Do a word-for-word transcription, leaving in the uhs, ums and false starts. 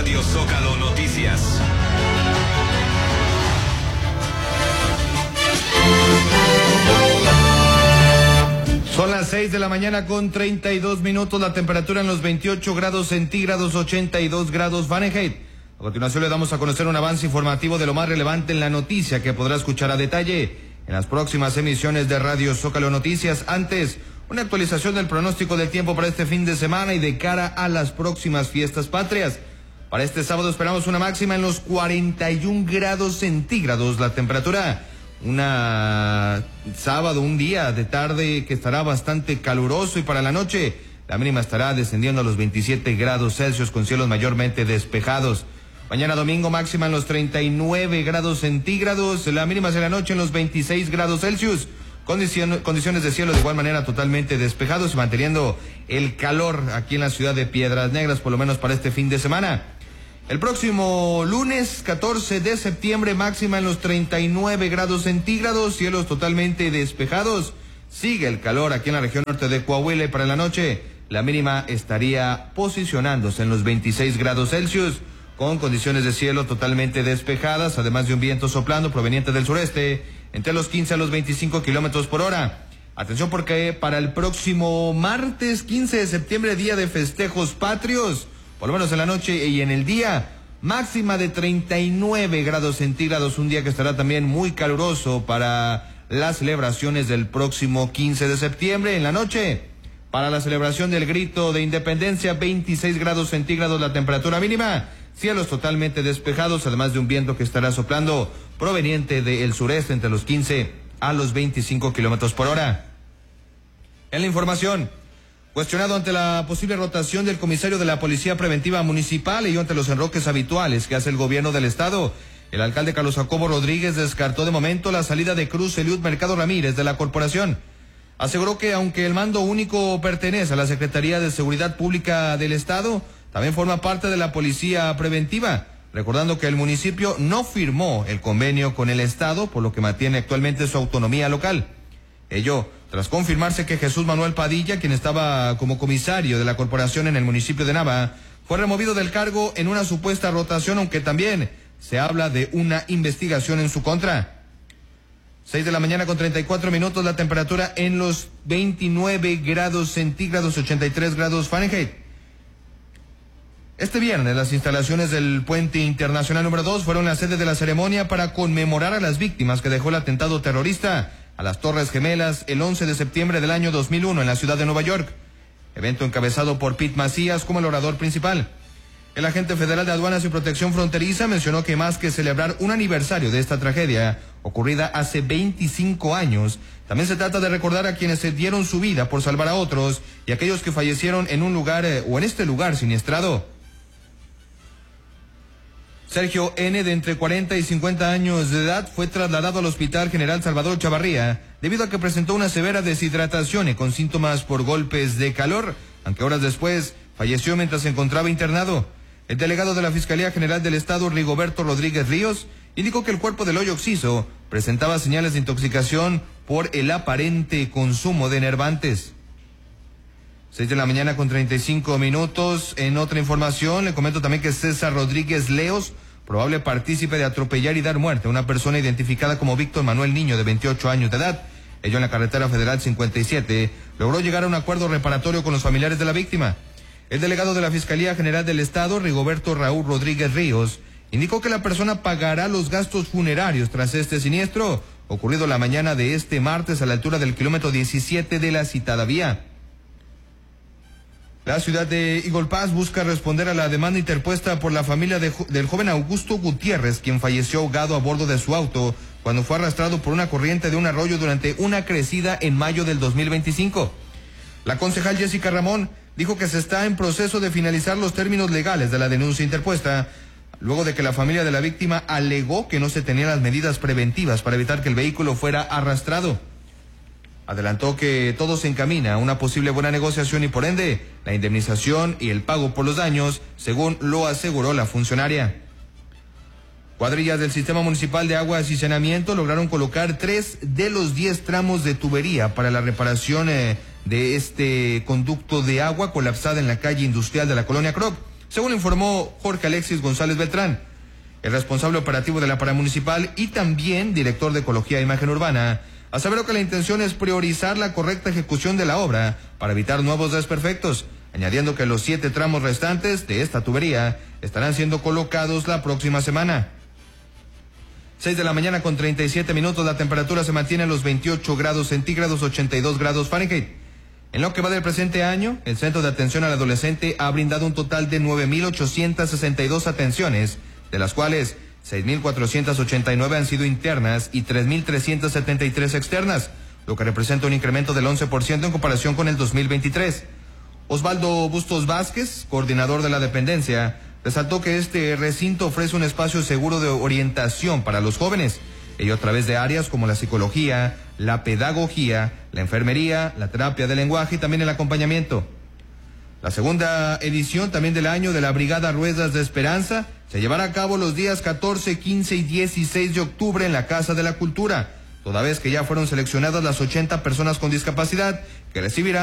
Radio Zócalo Noticias. Son las seis de la mañana con treinta y dos minutos, la temperatura en los veintiocho grados centígrados, ochenta y dos grados Fahrenheit. A continuación le damos a conocer un avance informativo de lo más relevante en la noticia que podrá escuchar a detalle en las próximas emisiones de Radio Zócalo Noticias. Antes, una actualización del pronóstico del tiempo para este fin de semana y de cara a las próximas fiestas patrias. Para este sábado esperamos una máxima en los cuarenta y un grados centígrados, la temperatura. Una sábado, un día de tarde que estará bastante caluroso, y para la noche la mínima estará descendiendo a los veintisiete grados Celsius con cielos mayormente despejados. Mañana domingo máxima en los treinta y nueve grados centígrados, la mínima será la noche en los veintiséis grados Celsius, condicion, condiciones de cielo de igual manera totalmente despejados y manteniendo el calor aquí en la ciudad de Piedras Negras, por lo menos para este fin de semana. El próximo lunes catorce de septiembre máxima en los treinta y nueve grados centígrados, cielos totalmente despejados. Sigue el calor aquí en la región norte de Coahuila y para la noche la mínima estaría posicionándose en los veintiséis grados Celsius con condiciones de cielo totalmente despejadas, además de un viento soplando proveniente del sureste entre los quince a los veinticinco kilómetros por hora. Atención porque para el próximo martes quince de septiembre, día de festejos patrios, por lo menos en la noche y en el día, máxima de treinta y nueve grados centígrados, un día que estará también muy caluroso para las celebraciones del próximo quince de septiembre. En la noche, para la celebración del grito de independencia, veintiséis grados centígrados la temperatura mínima, cielos totalmente despejados, además de un viento que estará soplando proveniente del sureste entre los quince a los veinticinco kilómetros por hora. En la información, cuestionado ante la posible rotación del comisario de la Policía Preventiva Municipal y ante los enroques habituales que hace el gobierno del estado, el alcalde Carlos Jacobo Rodríguez descartó de momento la salida de Cruz Eliud Mercado Ramírez de la corporación. Aseguró que aunque el mando único pertenece a la Secretaría de Seguridad Pública del estado, también forma parte de la Policía Preventiva, recordando que el municipio no firmó el convenio con el estado, por lo que mantiene actualmente su autonomía local. Ello tras confirmarse que Jesús Manuel Padilla, quien estaba como comisario de la corporación en el municipio de Nava, fue removido del cargo en una supuesta rotación, aunque también se habla de una investigación en su contra. Seis de la mañana con treinta y cuatro minutos, la temperatura en los veintinueve grados centígrados, ochenta y tres grados Fahrenheit. Este viernes, las instalaciones del Puente Internacional número dos fueron la sede de la ceremonia para conmemorar a las víctimas que dejó el atentado terrorista a las Torres Gemelas el once de septiembre del año dos mil uno en la ciudad de Nueva York. Evento encabezado por Pete Macías como el orador principal. El agente federal de Aduanas y Protección Fronteriza mencionó que más que celebrar un aniversario de esta tragedia ocurrida hace veinticinco años, también se trata de recordar a quienes se dieron su vida por salvar a otros y aquellos que fallecieron en un lugar eh, o en este lugar siniestrado. Sergio N., de entre cuarenta y cincuenta años de edad, fue trasladado al Hospital General Salvador Chavarría debido a que presentó una severa deshidratación y con síntomas por golpes de calor, aunque horas después falleció mientras se encontraba internado. El delegado de la Fiscalía General del Estado, Rigoberto Rodríguez Ríos, indicó que el cuerpo del hoyo occiso presentaba señales de intoxicación por el aparente consumo de enervantes. Seis de la mañana con treinta y cinco minutos. En otra información, le comento también que César Rodríguez Leos, probable partícipe de atropellar y dar muerte a una persona identificada como Víctor Manuel Niño, de veintiocho años de edad, ello en la carretera federal cincuenta y siete, logró llegar a un acuerdo reparatorio con los familiares de la víctima. El delegado de la Fiscalía General del Estado, Rigoberto Raúl Rodríguez Ríos, indicó que la persona pagará los gastos funerarios tras este siniestro, ocurrido la mañana de este martes a la altura del kilómetro diecisiete de la citada vía. La ciudad de Eagle Pass busca responder a la demanda interpuesta por la familia de, del joven Augusto Gutiérrez, quien falleció ahogado a bordo de su auto cuando fue arrastrado por una corriente de un arroyo durante una crecida en mayo del dos mil veinticinco. La concejal Jessica Ramón dijo que se está en proceso de finalizar los términos legales de la denuncia interpuesta, luego de que la familia de la víctima alegó que no se tenían las medidas preventivas para evitar que el vehículo fuera arrastrado. Adelantó que todo se encamina a una posible buena negociación y por ende la indemnización y el pago por los daños, según lo aseguró la funcionaria. Cuadrillas del Sistema Municipal de Aguas y Saneamiento lograron colocar tres de los diez tramos de tubería para la reparación eh, de este conducto de agua colapsada en la calle industrial de la colonia Crop, según informó Jorge Alexis González Beltrán, el responsable operativo de la paramunicipal y también director de Ecología e Imagen Urbana. Aseveró que la intención es priorizar la correcta ejecución de la obra para evitar nuevos desperfectos, añadiendo que los siete tramos restantes de esta tubería estarán siendo colocados la próxima semana. seis de la mañana con treinta y siete minutos, la temperatura se mantiene en los veintiocho grados centígrados, ochenta y dos grados Fahrenheit. En lo que va del presente año, el Centro de Atención al Adolescente ha brindado un total de nueve mil ochocientas sesenta y dos atenciones, de las cuales seis mil cuatrocientas ochenta y nueve han sido internas y tres mil trescientas setenta y tres externas, lo que representa un incremento del once por ciento en comparación con el dos mil veintitrés. Osvaldo Bustos Vázquez, coordinador de la dependencia, resaltó que este recinto ofrece un espacio seguro de orientación para los jóvenes, ello a través de áreas como la psicología, la pedagogía, la enfermería, la terapia de lenguaje y también el acompañamiento. La segunda edición también del año de la Brigada Ruedas de Esperanza se llevará a cabo los días catorce, quince y dieciséis de octubre en la Casa de la Cultura, toda vez que ya fueron seleccionadas las ochenta personas con discapacidad que recibirán